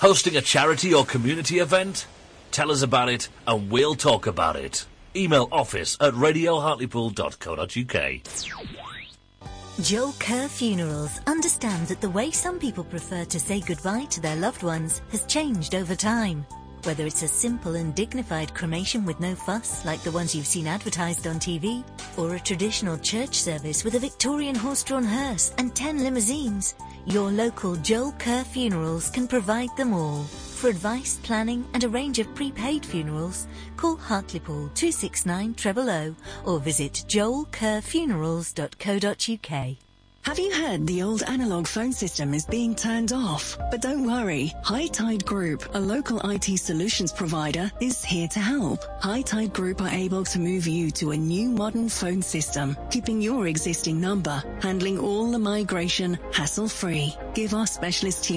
Hosting a charity or community event? Tell us about it and we'll talk about it. Email office@radiohartlepool.co.uk. Joel Kerr Funerals understands that the way some people prefer to say goodbye to their loved ones has changed over time. Whether it's a simple and dignified cremation with no fuss, like the ones you've seen advertised on TV, or a traditional church service with a Victorian horse-drawn hearse and 10 limousines, your local Joel Kerr Funerals can provide them all. For advice, planning and a range of prepaid funerals, call Hartlepool 269 000 or visit joelkerrfunerals.co.uk. Have you heard the old analogue phone system is being turned off? But don't worry, High Tide Group, a local IT solutions provider, is here to help. High Tide Group are able to move you to a new modern phone system, keeping your existing number, handling all the migration hassle-free. Give our specialist team